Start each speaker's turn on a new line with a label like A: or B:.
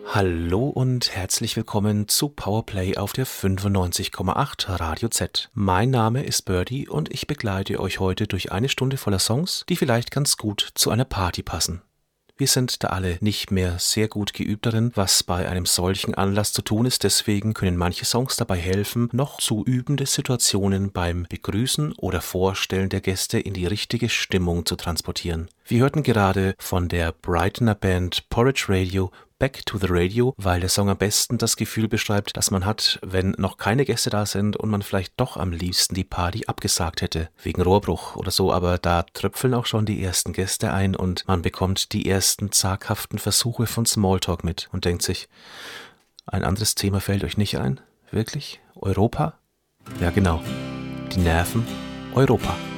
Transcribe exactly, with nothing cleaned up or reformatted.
A: Hallo und herzlich willkommen zu Powerplay auf der fünfundneunzig Komma acht Radio Z. Mein Name ist Birdie und ich begleite euch heute durch eine Stunde voller Songs, die vielleicht ganz gut zu einer Party passen. Wir sind da alle nicht mehr sehr gut geübt darin, was bei einem solchen Anlass zu tun ist, deswegen können manche Songs dabei helfen, noch zu übende Situationen beim Begrüßen oder Vorstellen der Gäste in die richtige Stimmung zu transportieren. Wir hörten gerade von der Brightoner Band Porridge Radio Back to the Radio, weil der Song am besten das Gefühl beschreibt, das man hat, wenn noch keine Gäste da sind und man vielleicht doch am liebsten die Party abgesagt hätte, wegen Rohrbruch oder so, aber da tröpfeln auch schon die ersten Gäste ein und man bekommt die ersten zaghaften Versuche von Smalltalk mit und denkt sich, ein anderes Thema fällt euch nicht ein? Wirklich? Europa? Ja genau, die Nerven Europa.